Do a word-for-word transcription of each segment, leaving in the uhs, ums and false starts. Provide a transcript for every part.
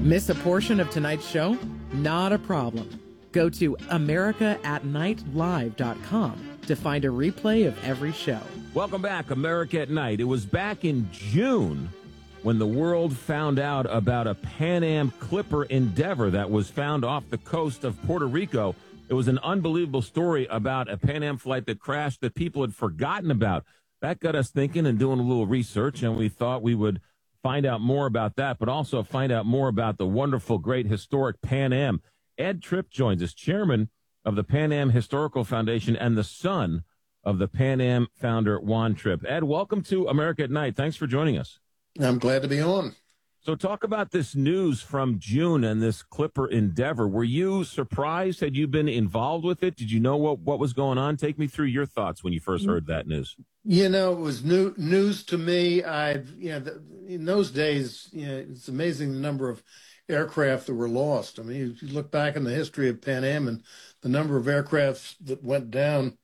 Miss a portion of tonight's show? Not a problem. Go to america at night live dot com to find a replay of every show. Welcome back, America at Night. It was back in June when the world found out about a Pan Am Clipper Endeavor that was found off the coast of Puerto Rico. It was an unbelievable story about a Pan Am flight that crashed that people had forgotten about. That got us thinking and doing a little research, and we thought we would find out more about that, but also find out more about the wonderful, great, historic Pan Am. Ed Tripp joins us, chairman of the Pan Am Historical Foundation and the son of the Pan Am founder, Juan Tripp. Ed, welcome to America at Night. Thanks for joining us. I'm glad to be on. So talk about this news from June and this Clipper Endeavor. Were you surprised? Had you been involved with it? Did you know what, what was going on? Take me through your thoughts when you first heard that news. You know, it was new news to me. I've, you know, the, in those days, you know, it's amazing the number of aircraft that were lost. I mean, if you look back in the history of Pan Am and the number of aircraft that went down,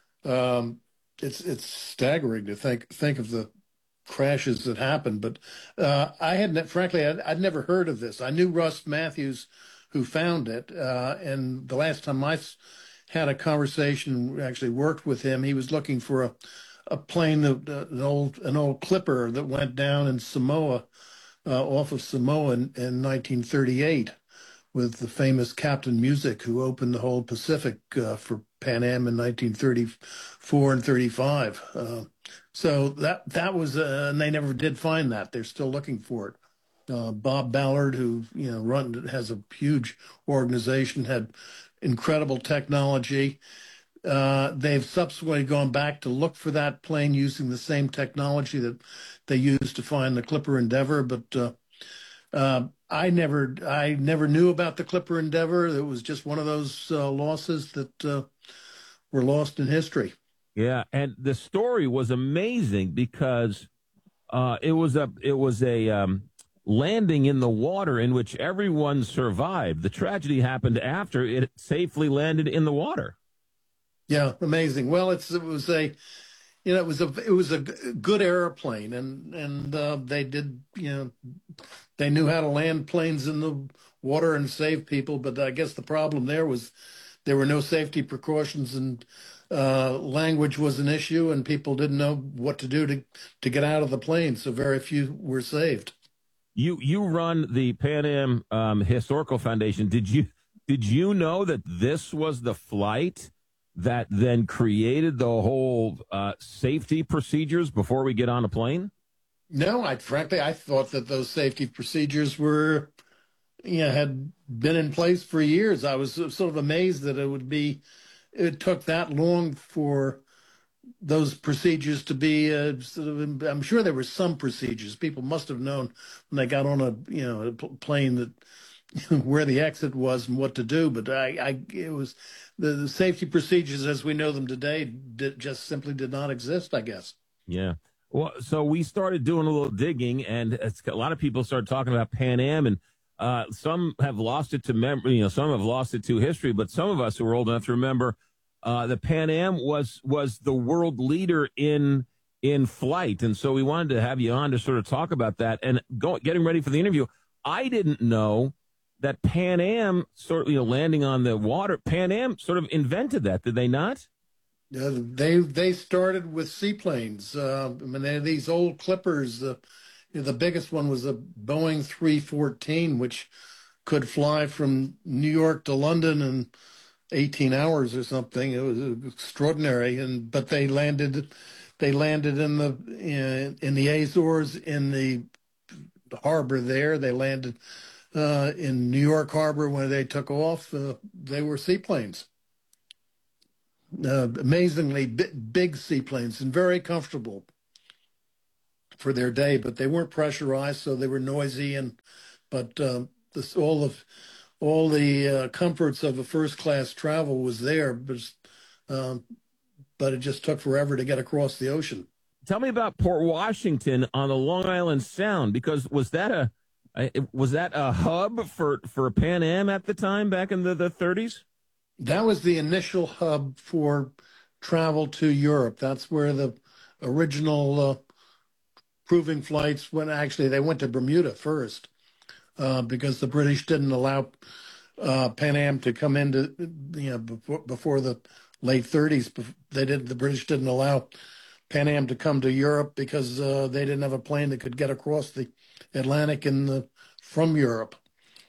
um, it's it's staggering to think think of the crashes that happened. But uh, I had, frankly, I'd, I'd never heard of this. I knew Russ Matthews, who found it, uh, and the last time I had a conversation, actually worked with him, he was looking for a a plane, an old an old Clipper that went down in Samoa, uh, off of Samoa in, in nineteen thirty-eight, with the famous Captain Music, who opened the whole Pacific uh, for Pan Am in nineteen thirty-four and thirty-five. Uh, so that that was, uh, and they never did find that. They're still looking for it. Uh, Bob Ballard, who you know run has a huge organization, had incredible technology. Uh, they've subsequently gone back to look for that plane using the same technology that they used to find the Clipper Endeavor. But uh, uh, I never, I never knew about the Clipper Endeavor. It was just one of those uh, losses that uh, were lost in history. Yeah, and the story was amazing because uh, it was a, it was a um, landing in the water in which everyone survived. The tragedy happened after it safely landed in the water. Yeah, amazing. Well, it's it was a, you know, it was a it was a good airplane, and and uh, they did, you know, they knew how to land planes in the water and save people. But I guess the problem there was there were no safety precautions, and uh, language was an issue, and people didn't know what to do to to get out of the plane. So very few were saved. You you run the Pan Am um, Historical Foundation. Did you did you know that this was the flight that then created the whole uh, safety procedures before we get on a plane? No, I frankly, I thought that those safety procedures were, you know, had been in place for years. I was sort of amazed that it would be, it took that long for those procedures to be uh, sort of, I'm sure there were some procedures. People must have known when they got on a, you know, a plane that where the exit was and what to do. But I, I it was the, the safety procedures as we know them today did, just simply did not exist, I guess. Yeah. Well, so we started doing a little digging, and it's, a lot of people started talking about Pan Am, and uh, some have lost it to memory. You know, some have lost it to history, but some of us who are old enough to remember uh, the Pan Am was was the world leader in in flight, and so we wanted to have you on to sort of talk about that. And go, getting ready for the interview, I didn't know that Pan Am sort of, you know, landing on the water, Pan Am sort of invented that, did they not? Uh, they they started with seaplanes. Uh, I mean, they had these old Clippers. Uh, you know, the biggest one was a Boeing three fourteen, which could fly from New York to London in eighteen hours or something. It was extraordinary. And but they landed, they landed in the in, in the Azores, in the harbor there. They landed Uh, in New York Harbor when they took off. Uh, they were seaplanes, uh, amazingly bi- big seaplanes, and very comfortable for their day. But they weren't pressurized, so they were noisy. And but um, this, all of all the uh, comforts of a first class travel was there, but um, but it just took forever to get across the ocean. Tell me about Port Washington on the Long Island Sound, because was that a Was that a hub for, for Pan Am at the time, back in the, the thirties? That was the initial hub for travel to Europe. That's where the original uh, proving flights went. Actually, they went to Bermuda first. uh, because the British didn't allow uh, Pan Am to come into, you know, before, before the late thirties. They did. The British didn't allow Pan Am to come to Europe because uh, they didn't have a plane that could get across the Atlantic in the, from Europe.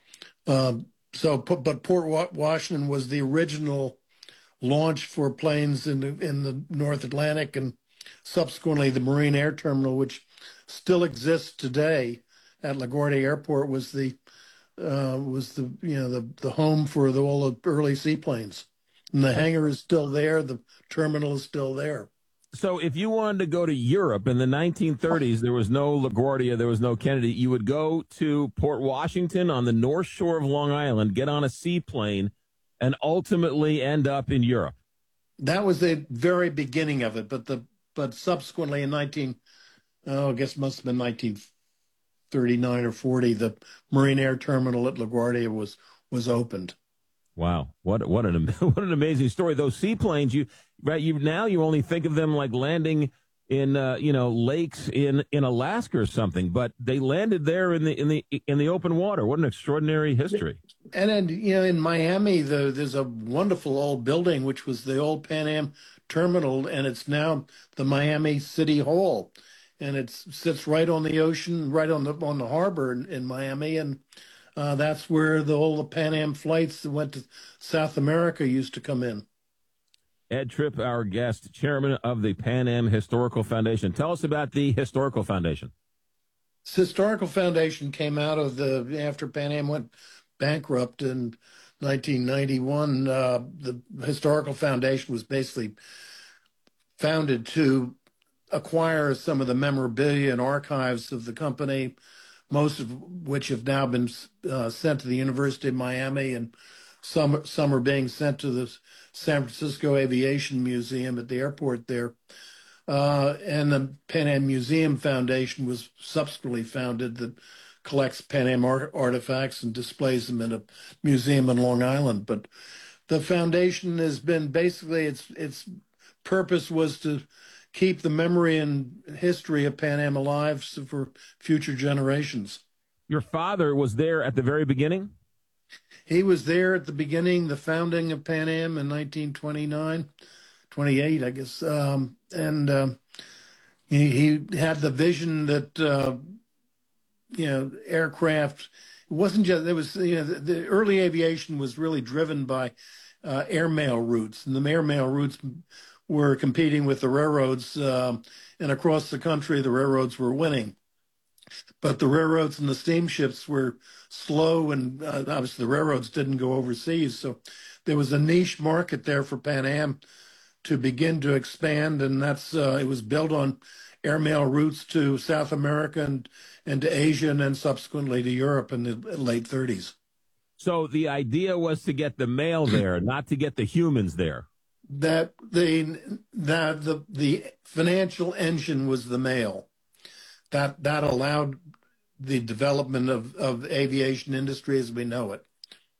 Um, so, but Port Washington was the original launch for planes in the, in the North Atlantic, and subsequently the Marine Air Terminal, which still exists today at LaGuardia Airport, was the uh, was the you know the the home for the, all the early seaplanes. And the hangar is still there. The terminal is still there. So if you wanted to go to Europe in the nineteen thirties, there was no LaGuardia, there was no Kennedy. You would go to Port Washington on the North Shore of Long Island, get on a seaplane, and ultimately end up in Europe. That was the very beginning of it, but the but subsequently in nineteen, oh, I guess it must have been nineteen thirty-nine or forty, the Marine Air Terminal at LaGuardia was was opened. Wow, what what an what an amazing story! Those seaplanes, you right, you now you only think of them like landing in uh, you know lakes in, in Alaska or something, but they landed there in the in the in the open water. What an extraordinary history! And then you know in Miami, the, there's a wonderful old building which was the old Pan Am terminal, and it's now the Miami City Hall, and it sits right on the ocean, right on the on the harbor in, in Miami, and Uh, that's where the all the Pan Am flights that went to South America used to come in. Ed Tripp, our guest, chairman of the Pan Am Historical Foundation. Tell us about the Historical Foundation. This Historical Foundation came out of the, after Pan Am went bankrupt in nineteen ninety-one, uh, the Historical Foundation was basically founded to acquire some of the memorabilia and archives of the company, most of which have now been uh, sent to the University of Miami, and some some are being sent to the San Francisco Aviation Museum at the airport there. Uh, and the Pan Am Museum Foundation was subsequently founded that collects Pan Am art artifacts and displays them in a museum in Long Island. But the foundation has been basically, its its purpose was to keep the memory and history of Pan Am alive for future generations. Your father was there at the very beginning? He was there at the beginning, the founding of Pan Am in nineteen twenty-nine, twenty-eight, I guess. Um, and uh, he, he had the vision that, uh, you know, aircraft, it wasn't just, there was, you know, the, the early aviation was really driven by uh, airmail routes, and the airmail routes were competing with the railroads, uh, and across the country, the railroads were winning. But the railroads and the steamships were slow, and uh, obviously the railroads didn't go overseas. So there was a niche market there for Pan Am to begin to expand, and that's uh, it was built on airmail routes to South America and, and to Asia, and then subsequently to Europe in the late thirties. So the idea was to get the mail there, not to get the humans there. That the that the the financial engine was the mail. That that allowed the development of, of aviation industry as we know it.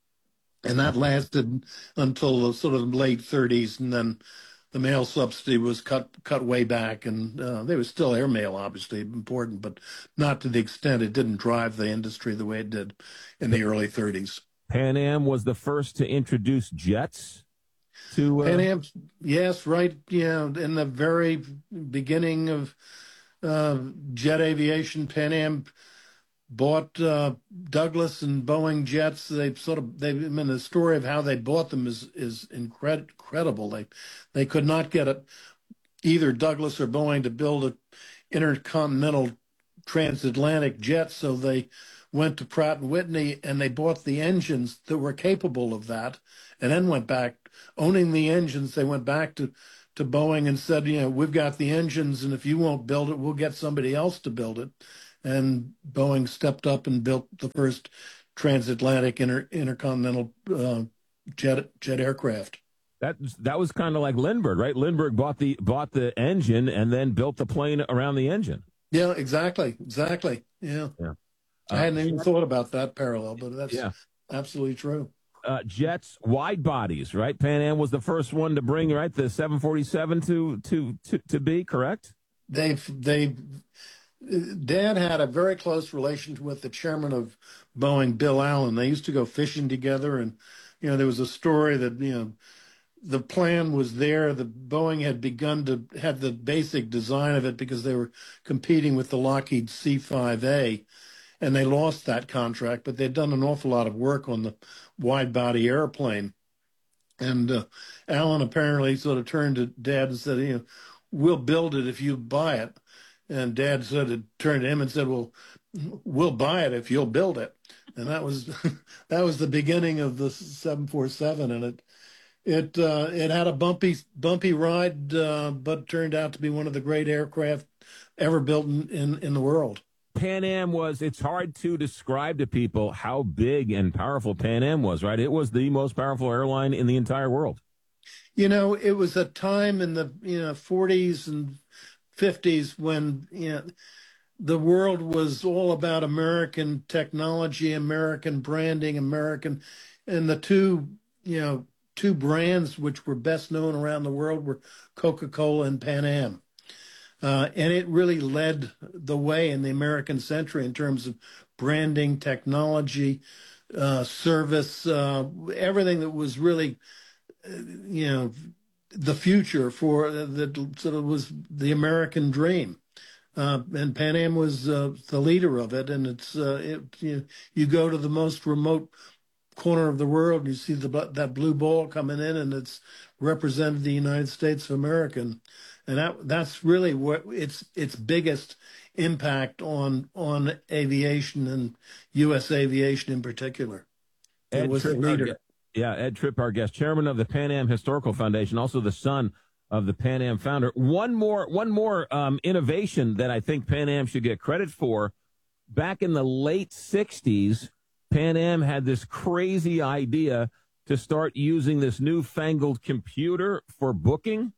And that lasted until the sort of late thirties, and then the mail subsidy was cut cut way back, and uh, there was still airmail, obviously important, but not to the extent it didn't drive the industry the way it did in the early thirties. Pan Am was the first to introduce jets to uh... Pan Am, yes, right. Yeah, in the very beginning of uh, jet aviation, Pan Am bought uh, Douglas and Boeing jets. They sort of, they, I mean, the story of how they bought them is is incred- incredible. They they could not get it, either Douglas or Boeing, to build an intercontinental transatlantic jet, so they went to Pratt and Whitney and they bought the engines that were capable of that, and then went back, owning the engines. They went back to to Boeing and said, you know, we've got the engines, and if you won't build it, we'll get somebody else to build it. And Boeing stepped up and built the first transatlantic inter, intercontinental uh, jet jet aircraft. That that was kind of like Lindbergh, right? Lindbergh bought the bought the engine and then built the plane around the engine. Yeah, exactly, exactly. Yeah, yeah. Uh, I hadn't even thought about that parallel, but that's yeah. absolutely true. Uh, jets, wide bodies, right? Pan Am was the first one to bring, right, the seven forty-seven to to to to be, correct? They've they. Dad had a very close relation with the chairman of Boeing, Bill Allen. They used to go fishing together, and you know there was a story that you know the plan was there. The Boeing had begun to have the basic design of it because they were competing with the Lockheed C five A, and they lost that contract. But they'd done an awful lot of work on the wide-body airplane, and uh, Allen apparently sort of turned to Dad and said, "You know, we'll build it if you buy it." And Dad sort of turned to him and said, "Well, we'll buy it if you'll build it." And that was that was the beginning of the seven forty-seven, and it it uh, it had a bumpy bumpy ride, uh, but turned out to be one of the great aircraft ever built in, in, in the world. Pan Am was, it's hard to describe to people how big and powerful Pan Am was, right? It was the most powerful airline in the entire world. You know, it was a time in the you know forties and fifties when you know the world was all about American technology, American branding, American, and the two you know two brands which were best known around the world were Coca-Cola and Pan Am, uh, and it really led the way in the American century in terms of branding, technology, uh, service, uh, everything that was really uh, you know. the future for that sort of was the American dream, uh, and Pan Am was uh, the leader of it. And it's uh, it, you, you go to the most remote corner of the world, and you see the that blue ball coming in, and it's represented the United States of America, and that that's really what its its biggest impact on on aviation and U S aviation in particular. Ed It was the leader. Yeah, Ed Tripp, our guest, chairman of the Pan Am Historical Foundation, also the son of the Pan Am founder. One more, one more um, innovation that I think Pan Am should get credit for. Back in the late sixties, Pan Am had this crazy idea to start using this newfangled computer for booking.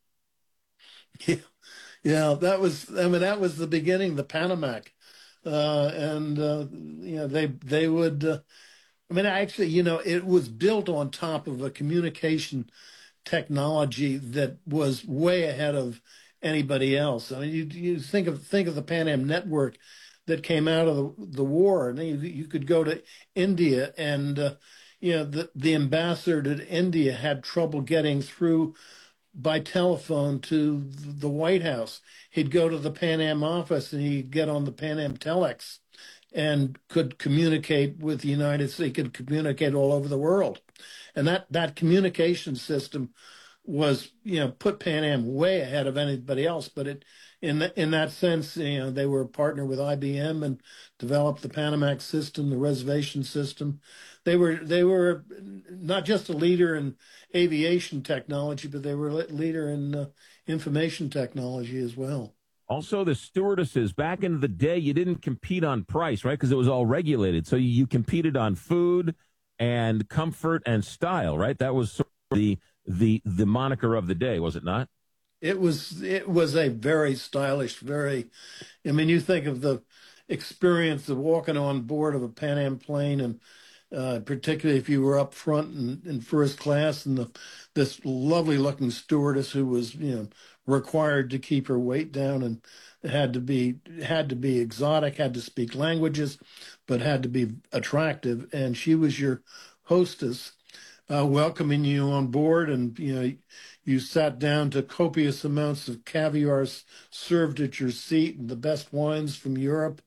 Yeah, yeah, that was. I mean, that was the beginning, the Panamac, uh, and uh, you know they they would. Uh, I mean, actually, you know, it was built on top of a communication technology that was way ahead of anybody else. I mean, you you think of think of the Pan Am network that came out of the, the war, and you, you could go to India, and uh, you know, the the ambassador to India had trouble getting through by telephone to the White House. He'd go to the Pan Am office, and he'd get on the Pan Am telex and could communicate with the United States, could communicate all over the world. And that, that communication system was, you know, put Pan Am way ahead of anybody else. But it, in the, in that sense, you know, they were a partner with I B M and developed the Panamax system, the reservation system. They were they were not just a leader in aviation technology, but they were a leader in uh, information technology as well. Also, the stewardesses, back in the day, you didn't compete on price, right? Because it was all regulated. So you competed on food and comfort and style, right? That was sort of the the the moniker of the day, was it not? It was it was a very stylish, very. I mean, you think of the experience of walking on board of a Pan Am plane, and uh, particularly if you were up front in, in first class, and the this lovely looking stewardess who was, you know, required to keep her weight down and had to be had to be exotic, had to speak languages, but had to be attractive. And she was your hostess, uh, welcoming you on board. And you know, you sat down to copious amounts of caviar served at your seat, and the best wines from Europe,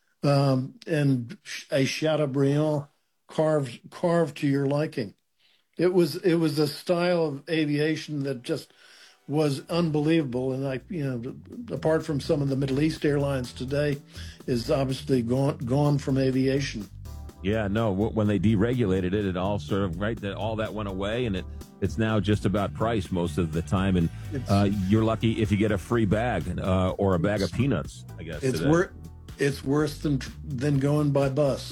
um, and a Chateaubriand carved carved to your liking. It was it was a style of aviation that just was unbelievable, and I, you know, apart from some of the Middle East airlines today, is obviously gone gone from aviation. Yeah, no. When they deregulated it, it all sort of right that all that went away, and it it's now just about price most of the time. And uh, you're lucky if you get a free bag uh, or a bag of peanuts. I guess it's worse. It's worse than than going by bus.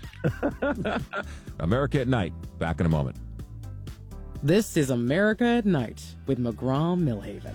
America at Night. Back in a moment. This is America at Night with McGraw-Milhaven.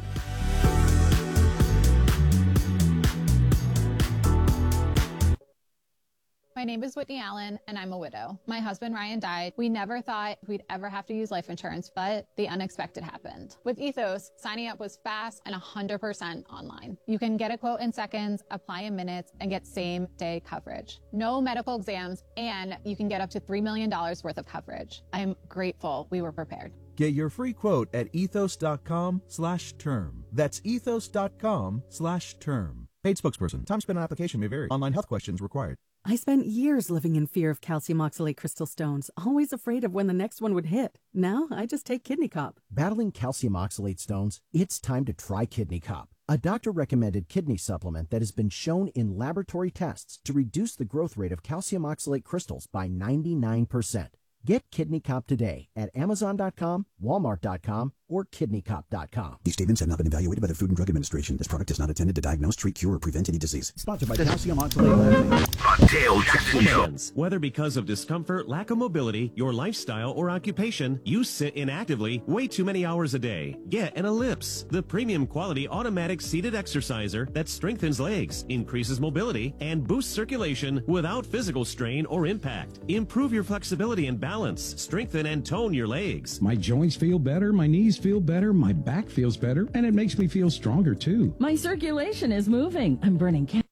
My name is Whitney Allen, and I'm a widow. My husband, Ryan, died. We never thought we'd ever have to use life insurance, but the unexpected happened. With Ethos, signing up was fast and one hundred percent online. You can get a quote in seconds, apply in minutes, and get same-day coverage. No medical exams, and you can get up to three million dollars worth of coverage. I'm grateful we were prepared. Get your free quote at ethos.com slash term. That's ethos.com slash term. Paid spokesperson. Time spent on application may vary. Online health questions required. I spent years living in fear of calcium oxalate crystal stones, always afraid of when the next one would hit. Now I just take Kidney Cop. Battling calcium oxalate stones? It's time to try Kidney Cop, a doctor-recommended kidney supplement that has been shown in laboratory tests to reduce the growth rate of calcium oxalate crystals by ninety-nine percent. Get Kidney Cop today at amazon dot com, walmart dot com, or kidney cop dot com. These statements have not been evaluated by the Food and Drug Administration. This product is not intended to diagnose, treat, cure, or prevent any disease. Sponsored by Calcium Oxalate. The Dale Jackson Show. Whether because of discomfort, lack of mobility, your lifestyle, or occupation, you sit inactively way too many hours a day. Get an Ellipse, the premium quality automatic seated exerciser that strengthens legs, increases mobility, and boosts circulation without physical strain or impact. Improve your flexibility and balance, strengthen and tone your legs. My joints feel better, my knees feel better, my back feels better, and it makes me feel stronger too. My circulation is moving. I'm burning calories.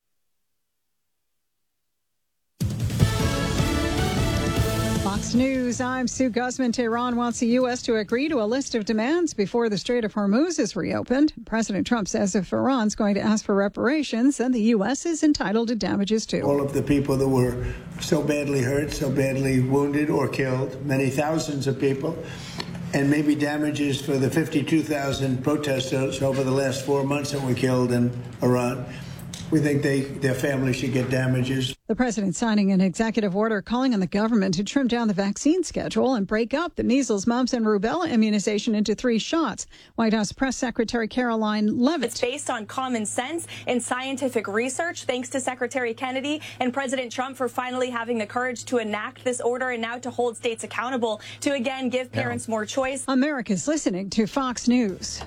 Fox News, I'm Sue Guzman. Tehran wants the U S to agree to a list of demands before the Strait of Hormuz is reopened. President Trump says if Iran's going to ask for reparations, then the U S is entitled to damages too. All of the people that were so badly hurt, so badly wounded or killed, many thousands of people, and maybe damages for the fifty-two thousand protesters over the last four months that were killed in Iran. We think they, their families should get damages. The president signing an executive order calling on the government to trim down the vaccine schedule and break up the measles, mumps, and rubella immunization into three shots. White House Press Secretary Caroline Leavitt. It's based on common sense and scientific research. Thanks to Secretary Kennedy and President Trump for finally having the courage to enact this order and now to hold states accountable to again give parents more choice. America's listening to Fox News.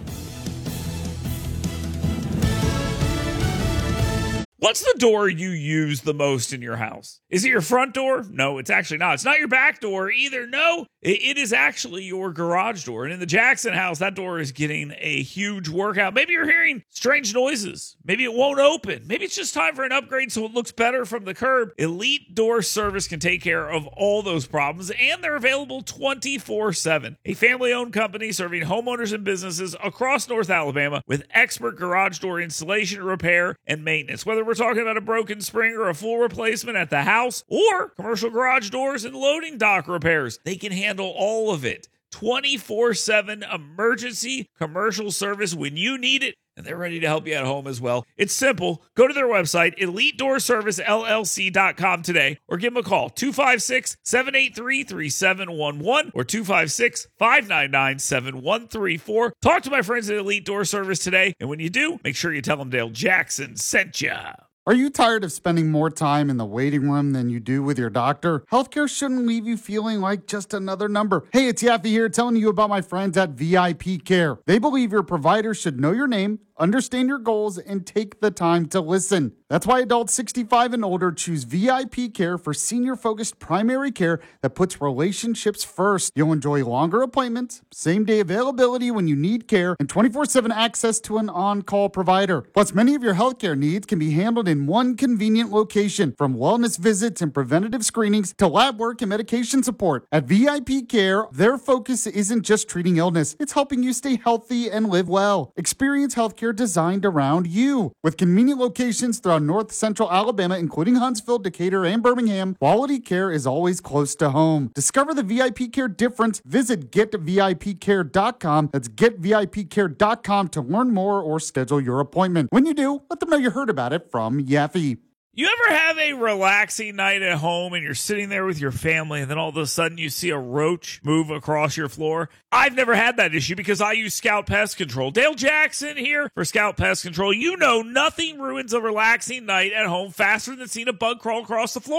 What's the door you use the most in your house? Is it your front door? No, it's actually not. It's not your back door either. No, it, it is actually your garage door. And in the Jackson house, that door is getting a huge workout. Maybe you're hearing strange noises. Maybe it won't open. Maybe it's just time for an upgrade so it looks better from the curb. Elite Door Service can take care of all those problems, and they're available twenty-four seven. A family-owned company serving homeowners and businesses across North Alabama with expert garage door installation, repair, and maintenance. Whether we're talking about a broken spring or a full replacement at the house or commercial garage doors and loading dock repairs, they can handle all of it. twenty-four seven emergency commercial service when you need it, and they're ready to help you at home as well. It's simple. Go to their website, elite door service l l c dot com today, or give them a call, two five six, seven eight three, three seven one one or two five six, five nine nine, seven one three four. Talk to my friends at Elite Door Service today, and when you do, make sure you tell them Dale Jackson sent ya. Are you tired of spending more time in the waiting room than you do with your doctor? Healthcare shouldn't leave you feeling like just another number. Hey, it's Yaffe here telling you about my friends at V I P Care. They believe your provider should know your name, understand your goals, and take the time to listen. That's why adults sixty-five and older choose V I P Care for senior-focused primary care that puts relationships first. You'll enjoy longer appointments, same-day availability when you need care, and twenty-four seven access to an on-call provider. Plus, many of your healthcare needs can be handled in one convenient location, from wellness visits and preventative screenings to lab work and medication support. At V I P Care, their focus isn't just treating illness, it's helping you stay healthy and live well. Experience healthcare designed around you. With convenient locations throughout North Central Alabama, including Huntsville, Decatur, and Birmingham, quality care is always close to home. Discover the V I P Care difference. Visit get V I P care dot com. That's get V I P care dot com to learn more or schedule your appointment. When you do, let them know you heard about it from Yaffe. You ever have a relaxing night at home and you're sitting there with your family and then all of a sudden you see a roach move across your floor? I've never had that issue because I use Scout Pest Control. Dale Jackson here for Scout Pest Control. You know nothing ruins a relaxing night at home faster than seeing a bug crawl across the floor.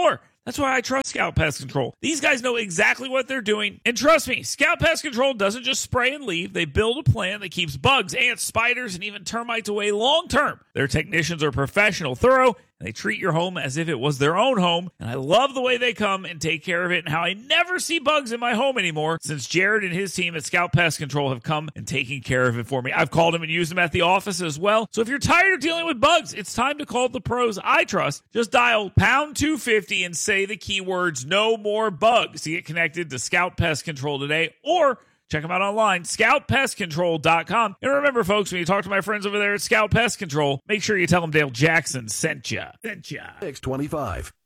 That's why I trust Scout Pest Control. These guys know exactly what they're doing. And trust me, Scout Pest Control doesn't just spray and leave. They build a plan that keeps bugs, ants, spiders, and even termites away long term. Their technicians are professional, thorough, and they treat your home as if it was their own home. And I love the way they come and take care of it and how I never see bugs in my home anymore since Jared and his team at Scout Pest Control have come and taken care of it for me. I've called them and used them at the office as well. So if you're tired of dealing with bugs, it's time to call the pros I trust. Just dial pound two fifty and say the keywords no more bugs to get connected to Scout Pest Control today, or check them out online, scout pest control dot com. And remember, folks, when you talk to my friends over there at Scout Pest Control, make sure you tell them Dale Jackson sent ya. Sent ya. X twenty-five.